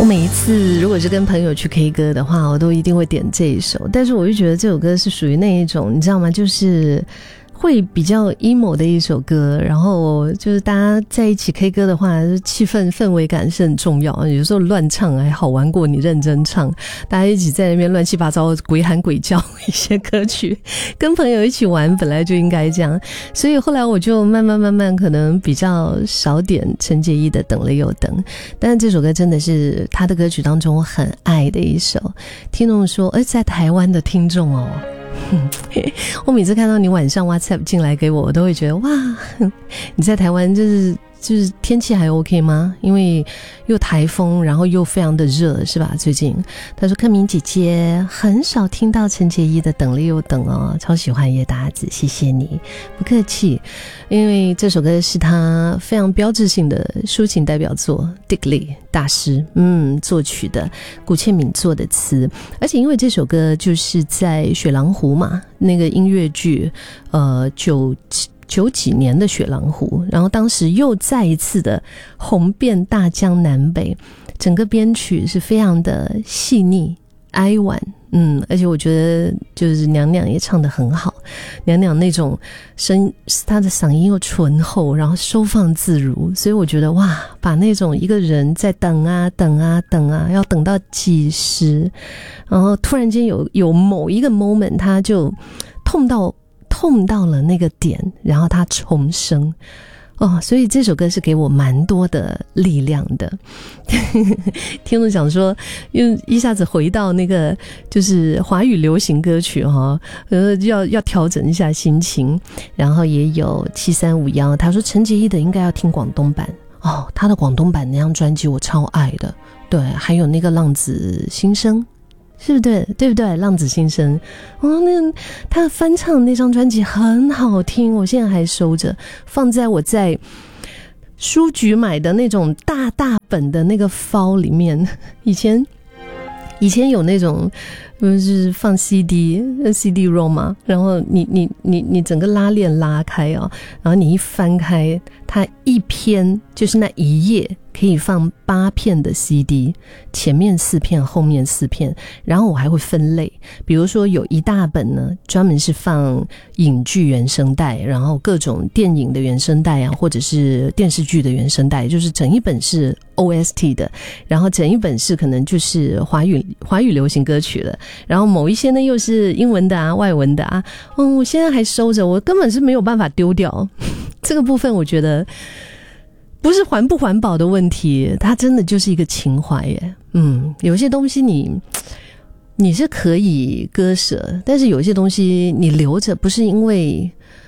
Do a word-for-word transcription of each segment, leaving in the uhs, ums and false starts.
我每一次如果是跟朋友去 K 歌的话，我都一定会点这一首，但是我就觉得这首歌是属于那一种，你知道吗，就是会比较 emo 的一首歌，然后就是大家在一起 K 歌的话，气氛氛围感是很重要，有时候乱唱还好玩过你认真唱，大家一起在那边乱七八糟鬼喊鬼叫一些歌曲，跟朋友一起玩本来就应该这样，所以后来我就慢慢慢慢可能比较少点陈洁仪的等了又等，但是这首歌真的是他的歌曲当中我很爱的一首。听众说而在台湾的听众哦，我每次看到你晚上 WhatsApp 进来给我，我都会觉得哇，你在台湾就是就是天气还 OK 吗？因为又台风，然后又非常的热是吧？最近他说柯明姐姐很少听到陈洁仪的等了又等哦，超喜欢叶达子，谢谢你，不客气。因为这首歌是他非常标志性的抒情代表作 Dick Lee 大师嗯作曲的，古倩敏做的词，而且因为这首歌就是在雪狼湖嘛，那个音乐剧呃九九几年的雪狼湖，然后当时又再一次的红遍大江南北，整个编曲是非常的细腻哀婉，嗯，而且我觉得就是娘娘也唱得很好，娘娘那种声，她的嗓音又醇厚，然后收放自如，所以我觉得哇，把那种一个人在等啊等啊等啊，要等到几时，然后突然间有有某一个 moment， 他就痛到痛到了那个点，然后他重生。哦，所以这首歌是给我蛮多的力量的。听众讲说，又一下子回到那个就是华语流行歌曲哈，呃，要要调整一下心情。然后也有七三五一，他说陈洁仪的应该要听广东版哦，他的广东版那张专辑我超爱的。对，还有那个浪子心声。是不对对不对？浪子心声哦，那他翻唱的那张专辑很好听，我现在还收着，放在我在书局买的那种大大本的那个包里面。以前以前有那种就是放 C D C D ROM 嘛，然后你你你你整个拉链拉开哦，然后你一翻开，它一篇就是那一页可以放八片的 C D， 前面四片后面四片，然后我还会分类，比如说有一大本呢专门是放影剧原声带，然后各种电影的原声带啊，或者是电视剧的原声带，就是整一本是 O S T 的，然后整一本是可能就是华语华语流行歌曲的，然后某一些呢又是英文的啊外文的啊，嗯，我现在还收着，我根本是没有办法丢掉。这个部分我觉得不是环不环保的问题，它真的就是一个情怀耶。嗯，有些东西你你是可以割舍，但是有些东西你留着不是因为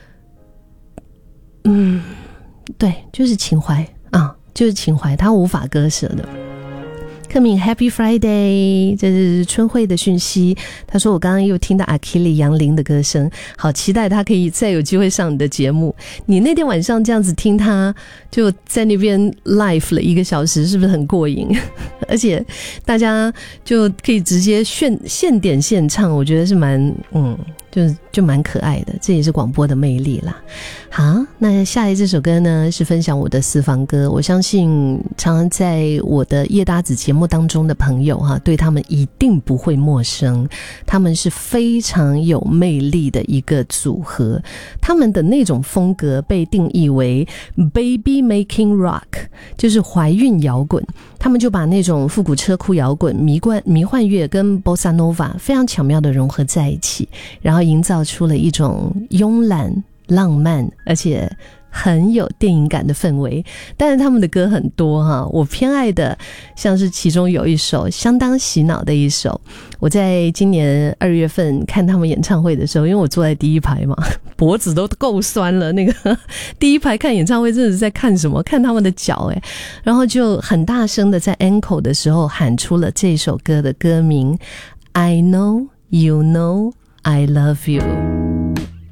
嗯，对，就是情怀啊，就是情怀，它无法割舍的。克敏 Happy Friday， 这是春慧的讯息，他说我刚刚又听到阿 Kili 杨林的歌声，好期待他可以再有机会上你的节目。你那天晚上这样子听他就在那边 live 了一个小时，是不是很过瘾？而且大家就可以直接现现点现唱，我觉得是蛮嗯就就蛮可爱的，这也是广播的魅力啦。好，那下来这首歌呢是分享我的私房歌，我相信常常在我的叶搭子节目当中的朋友哈，对他们一定不会陌生，他们是非常有魅力的一个组合，他们的那种风格被定义为 baby making rock， 就是怀孕摇滚，他们就把那种复古车库摇滚、迷幻迷幻乐跟 bossa nova 非常巧妙的融合在一起，然后营造出了一种慵懒浪漫而且很有电影感的氛围。但是他们的歌很多哈，我偏爱的像是其中有一首相当洗脑的一首，我在今年二月份看他们演唱会的时候，因为我坐在第一排嘛，脖子都够酸了，那个第一排看演唱会真的是在看什么？看他们的脚诶，然后就很大声的在 encore 的时候喊出了这首歌的歌名 I know you know I love you。